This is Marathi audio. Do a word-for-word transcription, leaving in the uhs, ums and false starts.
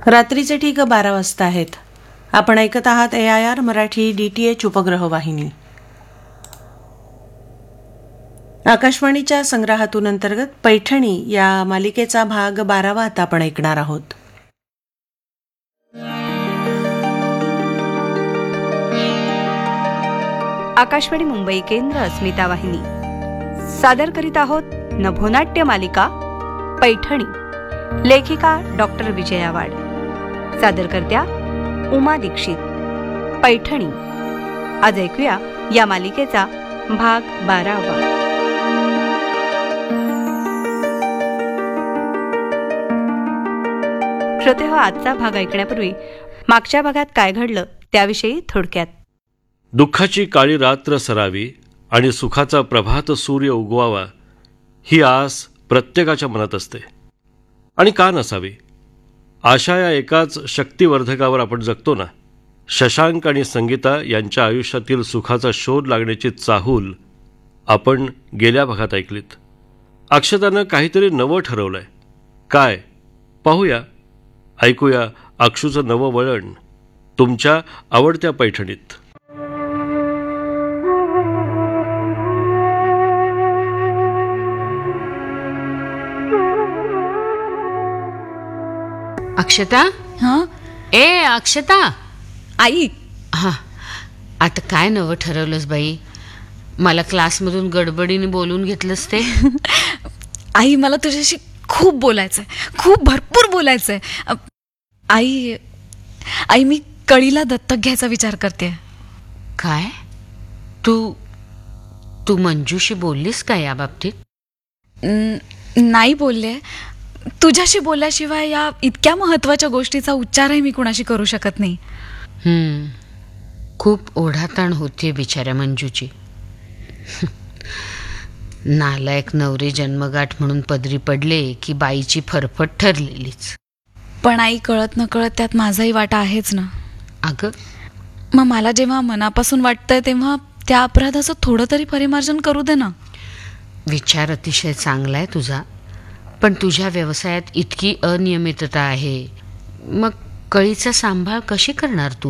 रात्रीचे ठीक बारा वाजता आहेत. आपण ऐकत आहात ए I R Marathi D T H उपग्रह वाहिनी. आकाशवाणीच्या संग्रहातून अंतर्गत पैठणी या मालिकेचा भाग बारावा आता आपण ऐकणार आहोत. आकाशवाणी मुंबई केंद्र अस्मिता वाहिनी सादर करीत आहोत नभोनाट्य मालिका पैठणी. लेखिका डॉक्टर विजया वाड, सादरकर्त्या उमा दीक्षित. पैठणी. आज ऐकूया या मालिकेचा भाग बारावा. श्रोते हो, आजचा भाग ऐकण्यापूर्वी मागच्या भागात काय घडलं त्याविषयी थोडक्यात. दुःखाची काळी रात्र सरावी आणि सुखाचा प्रभात सूर्य उगवावा ही आस प्रत्येकाच्या मनात असते. आणि का नसावी? आशा या एकाच शक्तिवर्धकावर आपण जगतो ना. शशांक आणि संगीता यांच्या आयुष्यातील सुखाचा शोध लागण्याची चाहूल आपण गेल्या भागात ऐकलीत. अक्षतानं काहीतरी नवं ठरवलंय. काय? पाहूया, ऐकूया अक्षूचं नवं वळण तुमच्या आवडत्या पैठणीत. अक्षता. हां ए अक्षता. आई. हा, आता काय नवं ठरवलंस बाई? मला क्लासमधून गडबडीने बोलून घेतलंस ते. आई, मला तुझ्याशी खूप बोलायचंय, खूप भरपूर बोलायचंय. आई आई मी कळीला दत्तक घ्यायचा विचार करते. काय? तू तू मंजूशी बोललीस का या बाबतीत? नाही बोलले. तुझ्याशी बोलल्याशिवाय या इतक्या महत्वाच्या गोष्टीचा उच्चारही मी कुणाशी करू शकत नाही. हम्म खूप ओढाताण होतीये बिचाऱ्या मंजूची. नालायक नवरे जन्मगाठ म्हणून पदरी पडले की बाईची फरफट ठरलेलीच. पण आई, कळत न कळत त्यात माझाही वाटा आहेच ना. अगं, मग मला जेव्हा मनापासून वाटतंय तेव्हा त्या अपराधाचं थोडं तरी परिमार्जन करू दे ना. विचार अतिशय चांगला आहे तुझा, पण तुझ्या व्यवसायात इतकी अनियमितता आहे, मग कळीचा सांभाळ कशी करणार तू?